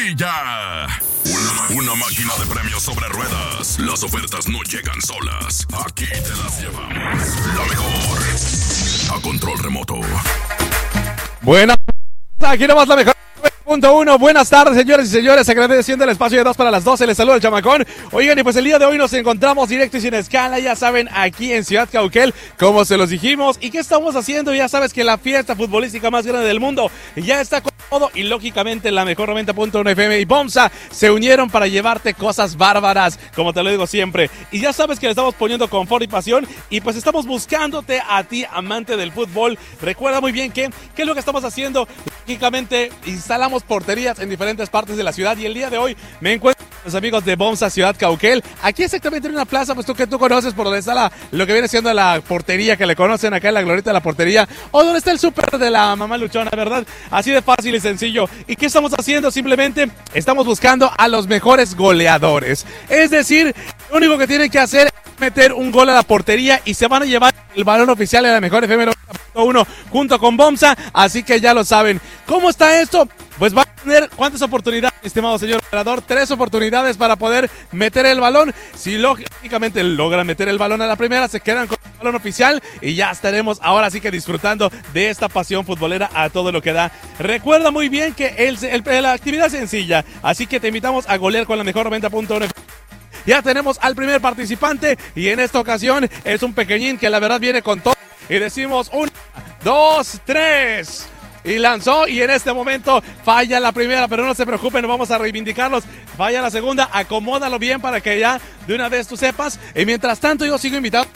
Liguilla. Una máquina de premios sobre ruedas. Las ofertas no llegan solas. Aquí te las llevamos. La mejor. A control remoto. Buenas. Aquí nomás la mejor. Punto uno. Buenas tardes, señores y señores, agradeciendo el espacio de 2 para las 12, les saluda el chamacón. Oigan, y pues el día de hoy nos encontramos directo y sin escala, ya saben, aquí en Ciudad Cauquel, como se los dijimos. ¿Y qué estamos haciendo? Ya sabes que la fiesta futbolística más grande del mundo ya está con todo, y lógicamente la mejor 90.1 FM y Bomsa se unieron para llevarte cosas bárbaras, como te lo digo siempre. Y ya sabes que le estamos poniendo confort y pasión, y pues estamos buscándote a ti, amante del fútbol. Recuerda muy bien que, ¿qué es lo que estamos haciendo? Lógicamente, instalamos porterías en diferentes partes de la ciudad, y el día de hoy me encuentro con los amigos de Bomsa Ciudad Cauquel, aquí exactamente en una plaza, pues tú conoces por donde está lo que viene siendo la portería, que le conocen acá en la glorieta de la portería, o donde está el súper de la mamá luchona, ¿verdad? Así de fácil y sencillo. ¿Y qué estamos haciendo? Simplemente estamos buscando a los mejores goleadores, es decir, lo único que tienen que hacer es meter un gol a la portería y se van a llevar el balón oficial de la mejor FM 90.1 junto con Bomsa, así que ya lo saben. ¿Cómo está esto? Pues va a tener, ¿cuántas oportunidades, estimado señor operador? 3 oportunidades para poder meter el balón. Si lógicamente logran meter el balón a la primera, se quedan con el balón oficial y ya estaremos ahora sí que disfrutando de esta pasión futbolera a todo lo que da. Recuerda muy bien que la actividad es sencilla, así que te invitamos a golear con la mejor 90.1. Ya tenemos al primer participante, y en esta ocasión es un pequeñín que la verdad viene con todo. Y decimos 1, 2, 3. Y lanzó, y en este momento falla la primera, pero no se preocupen, vamos a reivindicarlos. Falla la segunda, acomódalo bien para que ya de una vez tú sepas. Y mientras tanto yo sigo invitando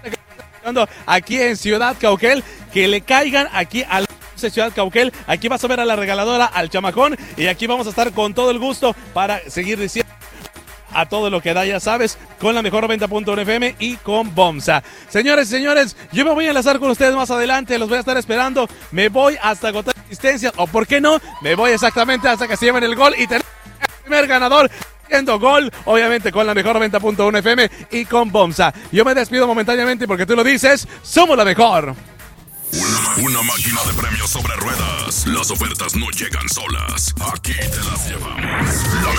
aquí en Ciudad Cauquel, que le caigan aquí al Ciudad Cauquel. Aquí vas a ver a la regaladora, al chamacón, y aquí vamos a estar con todo el gusto para seguir diciendo a todo lo que da, ya sabes, con la mejor 90.1 FM y con Bomsa. Señores y señores, yo me voy a enlazar con ustedes más adelante, los voy a estar esperando, me voy hasta agotar existencias, o por qué no, me voy exactamente hasta que se lleven el gol y tenemos el primer ganador haciendo gol, obviamente con la mejor 90.1 FM y con Bomsa. Yo me despido momentáneamente porque tú lo dices, somos la mejor. Una máquina de premios sobre ruedas. Las ofertas no llegan solas. Aquí te las llevamos. La